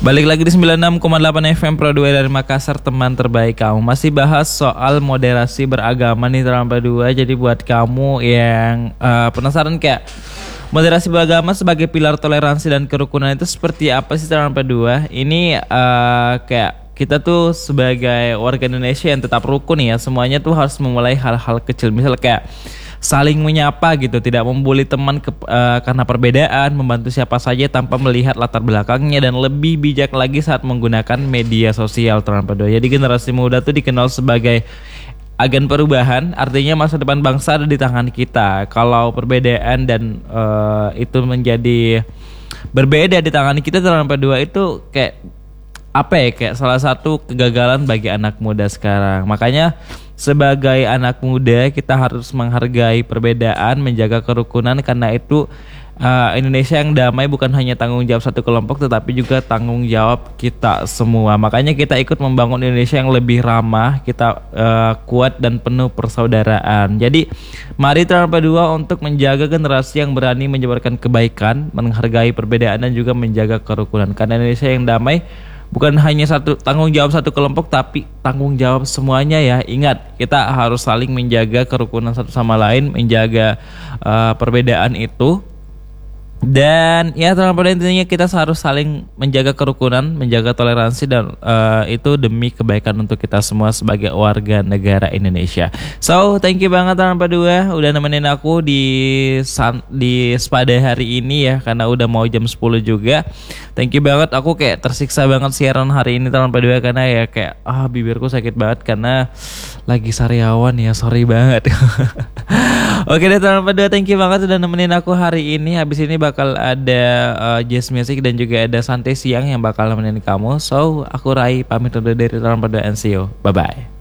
Balik lagi di 96,8 FM Pro 2 dari Makassar, teman terbaik kamu. Masih bahas soal moderasi beragama nih teman Pro 2. Jadi buat kamu yang penasaran kayak moderasi beragama sebagai pilar toleransi dan kerukunan itu seperti apa sih teman Pro 2? Ini kayak kita tuh sebagai warga Indonesia yang tetap rukun ya. Semuanya tuh harus memulai hal-hal kecil. Misal kayak saling menyapa gitu, tidak membuli teman karena perbedaan, membantu siapa saja tanpa melihat latar belakangnya, dan lebih bijak lagi saat menggunakan media sosial terhadap. Jadi generasi muda tuh dikenal sebagai agen perubahan, artinya masa depan bangsa ada di tangan kita. Kalau perbedaan dan itu menjadi berbeda di tangan kita terhadap itu kayak apa ya, kayak salah satu kegagalan bagi anak muda sekarang. Makanya sebagai anak muda kita harus menghargai perbedaan, menjaga kerukunan, karena itu Indonesia yang damai bukan hanya tanggung jawab satu kelompok tetapi juga tanggung jawab kita semua. Makanya kita ikut membangun Indonesia yang lebih ramah, kita kuat dan penuh persaudaraan. Jadi mari terhadap dua untuk menjaga generasi yang berani menyebarkan kebaikan, menghargai perbedaan dan juga menjaga kerukunan. Karena Indonesia yang damai bukan hanya tanggung jawab satu kelompok, tapi tanggung jawab semuanya ya. Ingat, kita harus saling menjaga kerukunan satu sama lain, menjaga perbedaan itu. Dan ya pada intinya kita harus saling menjaga kerukunan, menjaga toleransi, dan itu demi kebaikan untuk kita semua sebagai warga negara Indonesia. So thank you banget teman dua udah nemenin aku di pada hari ini ya, karena udah mau jam 10 juga. Thank you banget, aku kayak tersiksa banget siaran hari ini teman dua, karena ya kayak bibirku sakit banget karena lagi sariawan ya, sorry banget. Oke deh teman dua, thank you banget udah nemenin aku hari ini. Habis ini bakal ada jazz music dan juga ada santai siang yang bakal nemenin kamu. So aku Rai pamit undur diri teman dua, and see you, bye bye.